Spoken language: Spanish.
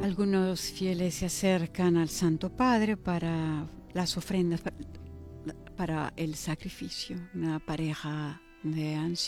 Algunos fieles se acercan al Santo Padre para las ofrendas, para el sacrificio. Una pareja de